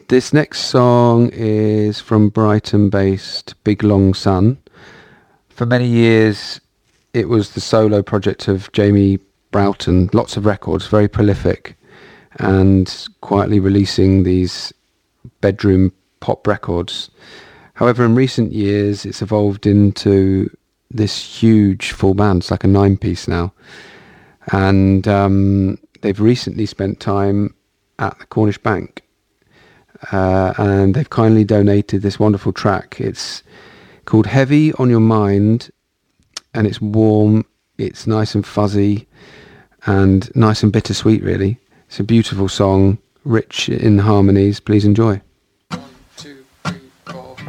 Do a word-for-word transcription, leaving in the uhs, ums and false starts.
This next song is from Brighton-based Big Long Sun. For many years, it was the solo project of Jamie Broughton. Lots of records, very prolific, and quietly releasing these bedroom pop records. However, in recent years, it's evolved into this huge full band. It's like a nine-piece now. And um, they've recently spent time at the Cornish Bank. Uh, and they've kindly donated this wonderful track. It's called Heavy on Your Mind, and it's warm, it's nice and fuzzy, and nice and bittersweet, really. It's a beautiful song, rich in harmonies. Please enjoy.